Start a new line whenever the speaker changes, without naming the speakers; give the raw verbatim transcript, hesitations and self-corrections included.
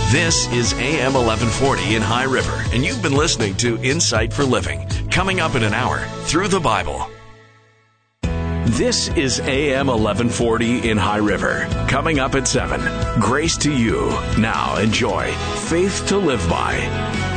This is A M eleven forty in High River, and you've been listening to Insight for Living. Coming up in an hour, Through the Bible. This is A M eleven forty in High River. Coming up at seven, Grace to You. Now enjoy Faith to Live By.